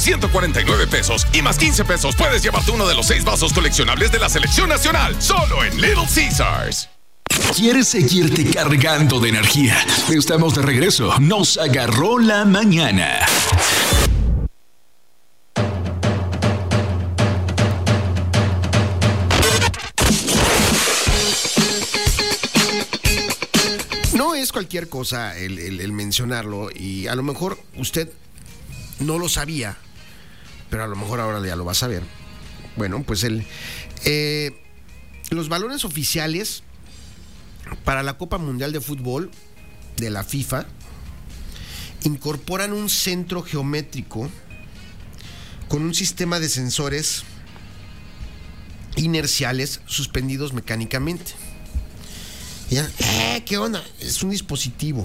149 pesos. Y más 15 pesos puedes llevarte uno de los 6 vasos coleccionables de la Selección Nacional. Solo en Little Caesars. ¿Quieres seguirte cargando de energía? Estamos de regreso. Nos agarró la mañana. No es cualquier cosa el mencionarlo, y a lo mejor usted no lo sabía, pero a lo mejor ahora ya lo va a saber. Bueno, pues los balones oficiales para la Copa Mundial de Fútbol de la FIFA incorporan un centro geométrico con un sistema de sensores inerciales suspendidos mecánicamente. ¿Ya? ¿Qué onda? Es un dispositivo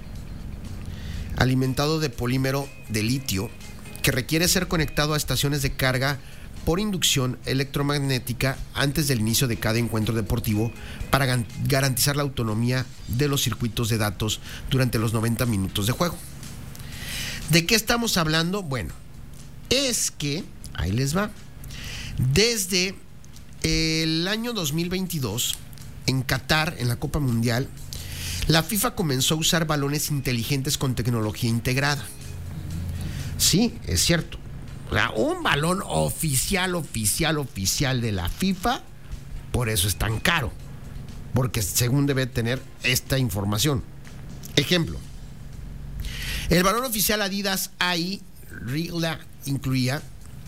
alimentado de polímero de litio que requiere ser conectado a estaciones de carga por inducción electromagnética antes del inicio de cada encuentro deportivo para garantizar la autonomía de los circuitos de datos durante los 90 minutos de juego. ¿De qué estamos hablando? Bueno, es que, ahí les va, desde el año 2022, en Qatar, en la Copa Mundial, la FIFA comenzó a usar balones inteligentes con tecnología integrada. Sí, es cierto. O sea, un balón oficial de la FIFA, por eso es tan caro, porque según debe tener esta información. Ejemplo, el balón oficial Adidas AI Regla incluía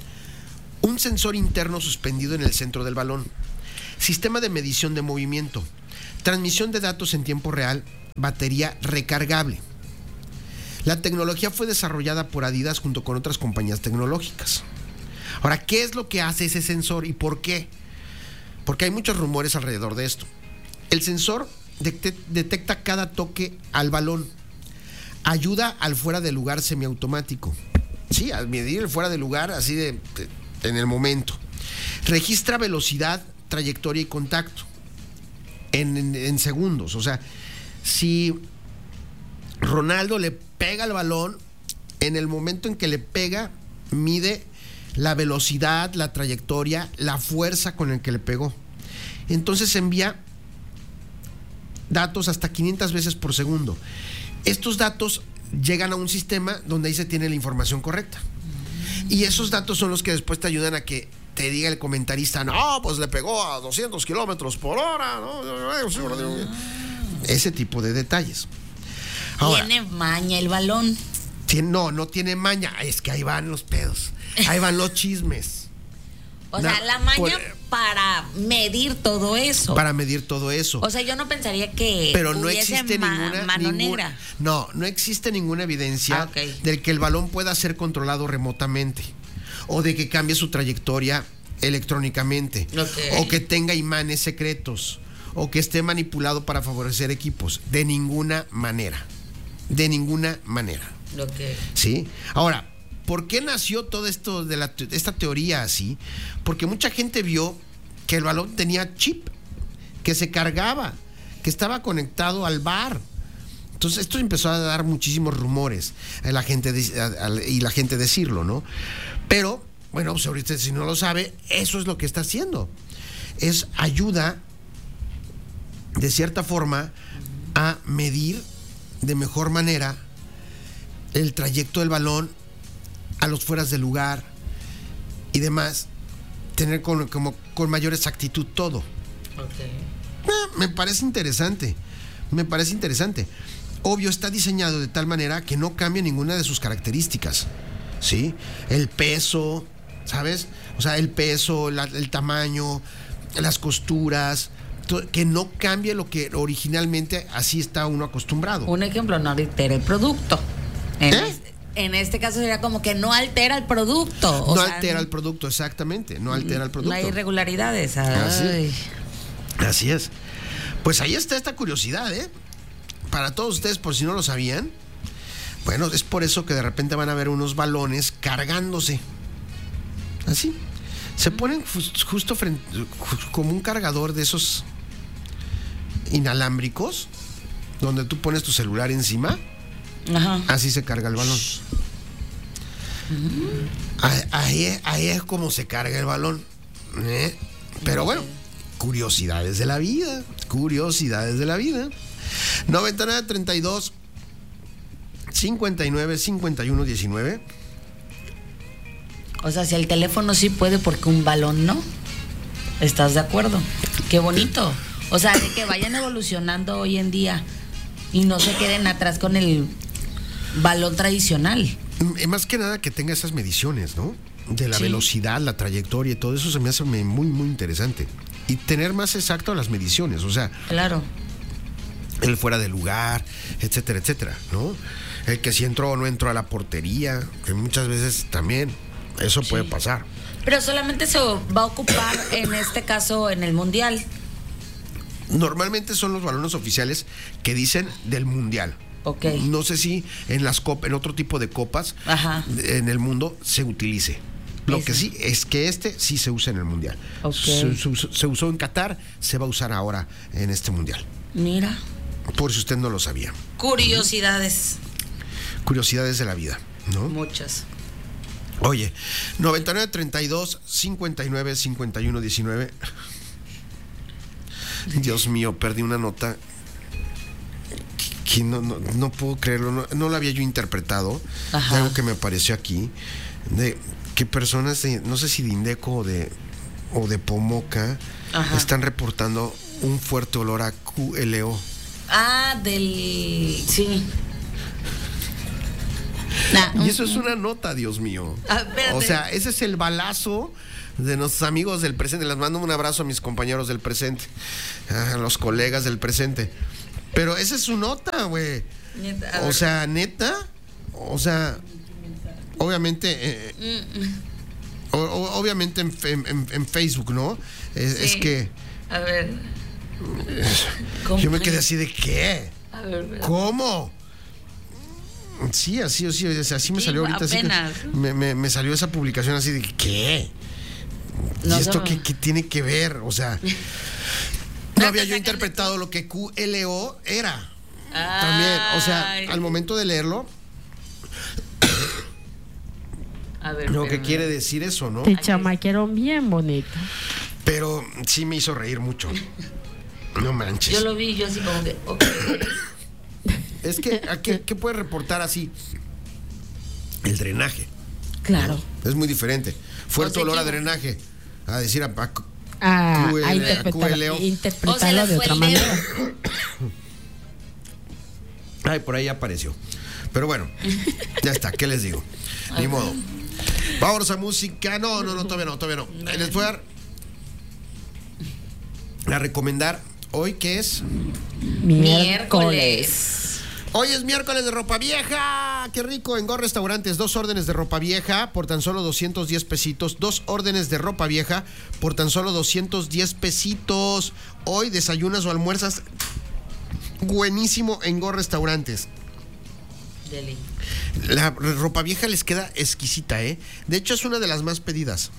un sensor interno suspendido en el centro del balón, sistema de medición de movimiento, transmisión de datos en tiempo real, batería recargable. La tecnología fue desarrollada por Adidas junto con otras compañías tecnológicas. Ahora, ¿qué es lo que hace ese sensor y por qué? Porque hay muchos rumores alrededor de esto. El sensor detecta cada toque al balón, ayuda al fuera de lugar semiautomático. Sí, al medir el fuera de lugar así en el momento. Registra velocidad, trayectoria y contacto en segundos. O sea, si Ronaldo le pega el balón, en el momento en que le pega, mide la velocidad, la trayectoria, la fuerza con el que le pegó. Entonces envía datos hasta 500 veces por segundo. Estos datos llegan a un sistema donde ahí se tiene la información correcta. Y esos datos son los que después te ayudan a que te diga el comentarista, no, pues le pegó a 200 kilómetros por hora, ¿no? Ese tipo de detalles. Ahora, ¿tiene maña el balón? No tiene maña. Es que ahí van los pedos. Ahí van los chismes. O sea, la maña para medir todo eso. Para medir todo eso. O sea, yo no pensaría que pero no existe mano negra. No existe ninguna evidencia del que el balón pueda ser controlado remotamente o de que cambie su trayectoria electrónicamente o que tenga imanes secretos o que esté manipulado para favorecer equipos. De ninguna manera. ¿Sí? Ahora, ¿por qué nació todo esto de esta teoría así? Porque mucha gente vio que el balón tenía chip, que se cargaba, que estaba conectado al VAR. Entonces esto empezó a dar muchísimos rumores y la gente decirlo, ¿no? Pero, bueno, pues ahorita si no lo sabe, eso es lo que está haciendo. Es ayuda, de cierta forma, a medir de mejor manera el trayecto del balón a los fueras de lugar y demás, tener con mayor exactitud todo. Me parece interesante. Obvio, está diseñado de tal manera que no cambia ninguna de sus características, ¿sí? El peso, ¿sabes? O sea, el peso, el tamaño, las costuras, que no cambie lo que originalmente así está uno acostumbrado. Un ejemplo, no altera el producto. En este caso sería como que no altera el producto. Altera el producto, exactamente. No altera el producto. No hay irregularidades. Así es. Pues ahí está esta curiosidad, ¿eh? Para todos ustedes, por si no lo sabían. Bueno, es por eso que de repente van a ver unos balones cargándose. Así. Se ponen justo frente, como un cargador de esos inalámbricos, donde tú pones tu celular encima. Ajá. Así se carga el balón. Ahí es como se carga el balón. Pero bueno, curiosidades de la vida. 9932 59 51 19. O sea, si el teléfono sí puede, porque un balón no. ¿Estás de acuerdo? Qué bonito. O sea, de que vayan evolucionando hoy en día y no se queden atrás con el balón tradicional. Más que nada que tenga esas mediciones, ¿no? De la velocidad, la trayectoria y todo eso se me hace muy, muy interesante. Y tener más exacto las mediciones, o sea... Claro. El fuera de lugar, etcétera, etcétera, ¿no? El que si entró o no entró a la portería, que muchas veces también eso puede pasar. Pero solamente se va a ocupar en este caso en el Mundial. Normalmente son los balones oficiales que dicen del Mundial. Okay. No sé si en en otro tipo de copas en el mundo se utilice. Lo que sí es que sí se usa en el Mundial. Okay. Se usó en Qatar, se va a usar ahora en este Mundial. Mira. Por si usted no lo sabía. Curiosidades. Curiosidades de la vida, ¿no? Muchas. Oye, 9932 59 51 19. Dios mío, perdí una nota que no puedo creerlo, no la había yo interpretado. De algo que me apareció aquí, de que personas no sé si de Indeco o de Pomoca están reportando un fuerte olor a QLO. Sí. Y eso es una nota, Dios mío. O sea, ese es el balazo de nuestros amigos del presente. Les mando un abrazo a mis compañeros del presente, a los colegas del presente. Pero esa es su nota, güey. O sea, neta. O sea, obviamente, obviamente en Facebook, ¿no? Es que. A ver. Yo me quedé así de ¿qué? A ver, ¿cómo? Sí, así me salió ahorita. Apenas. Así me salió esa publicación así de ¿qué? ¿Y esto qué tiene que ver? O sea, no había yo interpretado lo que QLO era. También, o sea, al momento de leerlo, a ver, lo que quiere decir eso, ¿no? Te chamaquearon bien bonito. Pero sí me hizo reír mucho. No manches. Yo lo vi, yo así como que... Okay. Es que, ¿qué puede reportar así? El drenaje. Claro. ¿No? Es muy diferente. Fuerte olor a drenaje. A decir a interpretarlo de otra manera. Ay, por ahí apareció. Pero bueno, ya está, ¿qué les digo? Ni modo. Vámonos a música. No, todavía no. Les voy a recomendar hoy, que es miércoles. Hoy es miércoles de ropa vieja. ¡Qué rico! En Go Restaurantes, 2 órdenes de ropa vieja por tan solo 210 pesitos. 2 órdenes de ropa vieja por tan solo 210 pesitos. Hoy desayunas o almuerzas buenísimo en Go Restaurantes. Deli. La ropa vieja les queda exquisita, ¿eh? De hecho, es una de las más pedidas.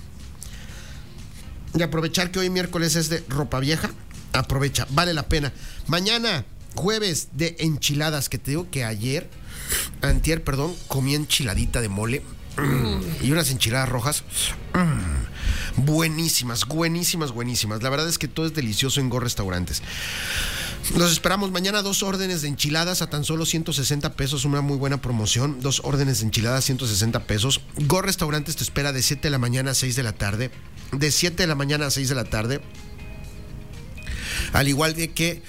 Y aprovechar que hoy miércoles es de ropa vieja. Aprovecha, vale la pena. Mañana, jueves de enchiladas, que te digo que antier, comí enchiladita de mole y unas enchiladas rojas. Buenísimas. La verdad es que todo es delicioso en Go Restaurantes. Los esperamos mañana. 2 órdenes de enchiladas a tan solo 160 pesos. Una muy buena promoción. 2 órdenes de enchiladas, 160 pesos. Go Restaurantes te espera de 7 de la mañana a 6 de la tarde. De 7 de la mañana a 6 de la tarde. Al igual de que...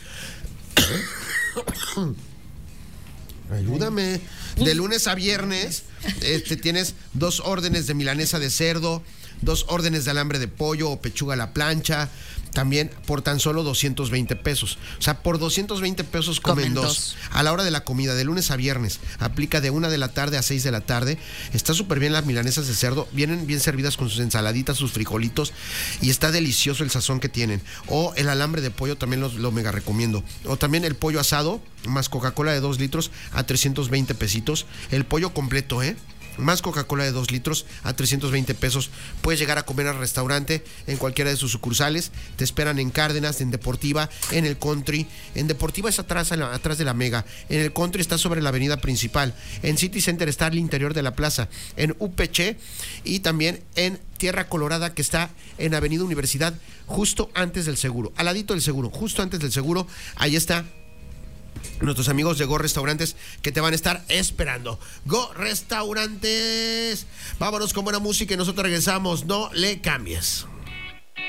Ayúdame. De lunes a viernes tienes 2 órdenes de milanesa de cerdo, 2 órdenes de alambre de pollo o pechuga a la plancha, también por tan solo 220 pesos. O sea, por 220 pesos comen 2. A la hora de la comida, de lunes a viernes. Aplica de 1 de la tarde a 6 de la tarde. Está súper bien las milanesas de cerdo. Vienen bien servidas con sus ensaladitas, sus frijolitos. Y está delicioso el sazón que tienen. O el alambre de pollo también lo mega recomiendo. O también el pollo asado, más Coca-Cola de 2 litros a 320 pesitos. El pollo completo, más Coca-Cola de 2 litros a 320 pesos. Puedes llegar a comer al restaurante en cualquiera de sus sucursales. Te esperan en Cárdenas, en Deportiva, en el Country. En Deportiva es atrás de la Mega. En el Country está sobre la avenida principal. En City Center está al interior de la plaza. En UPC y también en Tierra Colorada, que está en Avenida Universidad, justo antes del seguro. Al ladito del seguro, justo antes del seguro. Ahí está nuestros amigos de Go Restaurantes, que te van a estar esperando. Go Restaurantes. Vámonos con buena música y nosotros regresamos. No le cambies.